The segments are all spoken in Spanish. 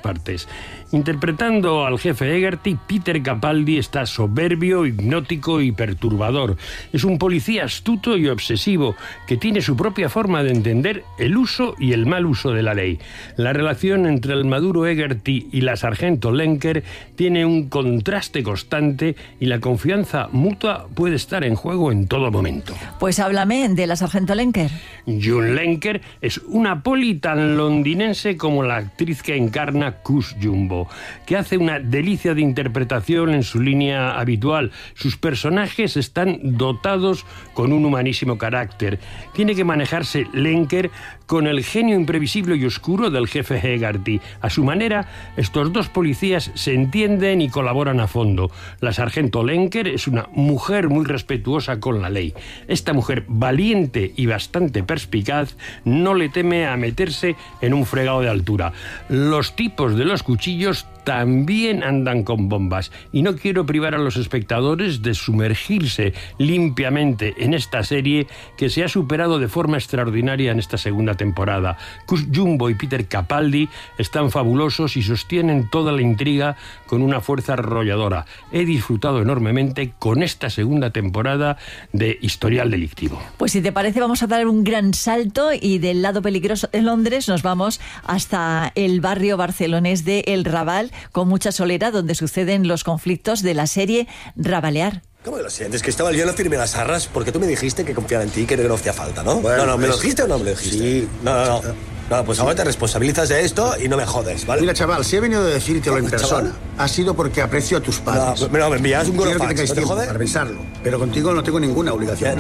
partes. Interpretando al jefe Egarty, Peter Capaldi está soberbio, hipnótico y perturbador. Es un policía astuto y obsesivo que tiene su propia forma de entender el uso y el mal uso de la ley. La relación entre el maduro Egarty y la sargento Lenker tiene un contraste constante y la confianza mutua puede estar en juego en todo momento. Pues háblame de la sargento Lenker. June Lenker es una poli tan londinense como la actriz que encarna Cush Jumbo, que hace una delicia de interpretación en su línea habitual. Sus personajes están dotados con un humanísimo carácter. Tiene que manejarse Lenker con el genio imprevisible y oscuro del jefe Egarty. A su manera, estos dos policías se entienden y colaboran a fondo. La sargento Lenker es una mujer muy respetuosa con la ley. Esta mujer valiente y bastante perspicaz no le teme a meterse en un fregado de altura. Los tipos de los cuchillos también andan con bombas y no quiero privar a los espectadores de sumergirse limpiamente en esta serie que se ha superado de forma extraordinaria en esta segunda temporada. Cush Jumbo y Peter Capaldi están fabulosos y sostienen toda la intriga con una fuerza arrolladora. He disfrutado enormemente con esta segunda temporada de Historial Delictivo. Pues si te parece vamos a dar un gran salto y del lado peligroso de Londres nos vamos hasta el barrio barcelonés de El Raval, con mucha solera, donde suceden los conflictos de la serie Rabalear. ¿Cómo lo sientes? Cristóbal, yo no firmé las arras porque tú me dijiste que confiaba en ti, que no hacía falta, ¿no? Bueno, no, ¿me lo dijiste o no me lo dijiste? Sí. No, pues ahora te responsabilizas de esto y no me jodes, ¿vale? Mira, chaval, si he venido a decírtelo en persona, ha sido porque aprecio a tus padres. No, me envías un Quiero que golofax, tengáis ¿no te tiempo jode? para revisarlo, pero contigo no tengo ninguna obligación.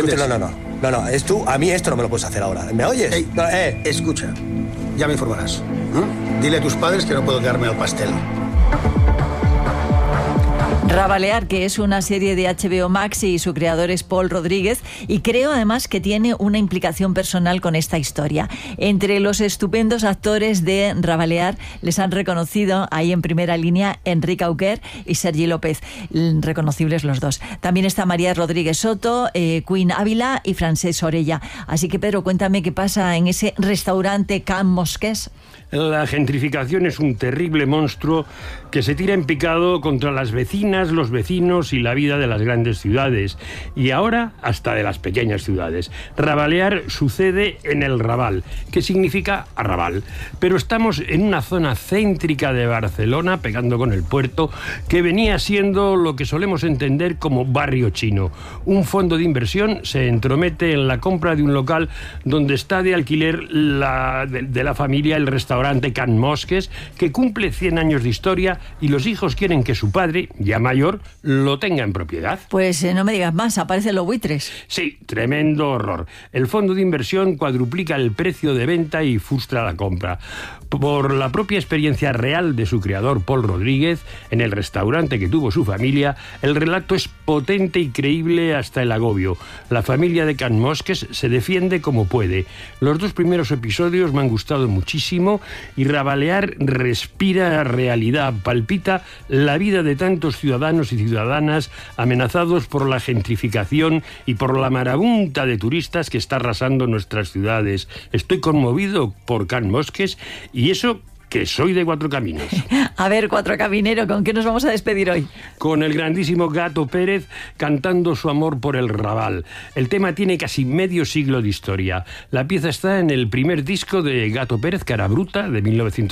No, es tú, a mí esto no me lo puedes hacer ahora. ¿Me oyes? Ey, escucha, ya me informarás. Dile a tus padres que no puedo quedarme al pastel. Rabalear, que es una serie de HBO Max y su creador es Pol Rodríguez, y creo además que tiene una implicación personal con esta historia. Entre los estupendos actores de Rabalear les han reconocido ahí en primera línea Enrique Auquer y Sergi López, reconocibles los dos. También está María Rodríguez Soto, Queen Ávila y Francesc Orella. Así que Pedro, cuéntame qué pasa en ese restaurante Can Mosqués. La gentrificación es un terrible monstruo que se tira en picado contra las vecinas, los vecinos y la vida de las grandes ciudades, y ahora hasta de las pequeñas ciudades. Rabalear sucede en el Raval, que significa arrabal, pero estamos en una zona céntrica de Barcelona, pegando con el puerto, que venía siendo lo que solemos entender como barrio chino. Un fondo de inversión se entromete en la compra de un local donde está de alquiler de la familia el restaurante Can Mosqués, que cumple 100 años de historia, y los hijos quieren que su padre, ya mayor, lo tenga en propiedad. Pues no me digas más, aparecen los buitres. Sí, tremendo horror. El fondo de inversión cuadruplica el precio de venta y frustra la compra. Por la propia experiencia real de su creador, Pol Rodríguez, en el restaurante que tuvo su familia, el relato es potente y creíble hasta el agobio. La familia de Can Mosqués se defiende como puede. Los 2 primeros episodios me han gustado muchísimo y Rabalear respira realidad, palpita la vida de tantos ciudadanos y ciudadanas amenazados por la gentrificación y por la marabunta de turistas que está arrasando nuestras ciudades. Estoy conmovido por Can Mosqués y eso que soy de Cuatro Caminos. A ver, Cuatro Caminero, ¿con qué nos vamos a despedir hoy? Con el grandísimo Gato Pérez cantando su amor por el Raval. El tema tiene casi medio siglo de historia. La pieza está en el primer disco de Gato Pérez, Cara Bruta, de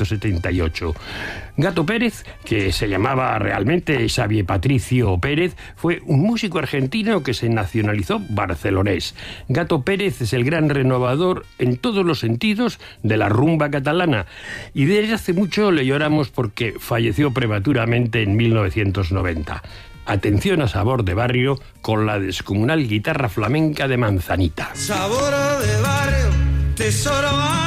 1978. Gato Pérez, que se llamaba realmente Xavier Patricio Pérez, fue un músico argentino que se nacionalizó barcelonés. Gato Pérez es el gran renovador en todos los sentidos de la rumba catalana, y desde hace mucho le lloramos porque falleció prematuramente en 1990. Atención a Sabor de Barrio con la descomunal guitarra flamenca de Manzanita. Sabor de barrio, tesoro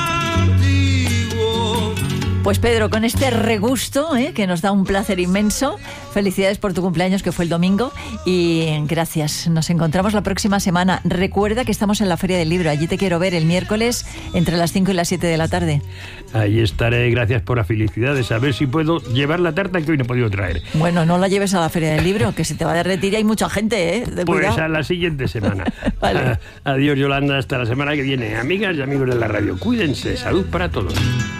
antiguo. Pues Pedro, con este regusto, que nos da un placer inmenso, felicidades por tu cumpleaños, que fue el domingo, y gracias. Nos encontramos la próxima semana. Recuerda que estamos en la Feria del Libro. Allí te quiero ver el miércoles entre las 5 y las 7 de la tarde. Ahí estaré, gracias por las felicidades. A ver si puedo llevar la tarta que hoy no he podido traer. Bueno, no la lleves a la Feria del Libro, que se te va a derretir y hay mucha gente, Pues cuidado. a la siguiente semana. Vale. Adiós, Yolanda, hasta la semana que viene. Amigas y amigos de la radio, cuídense. Salud para todos.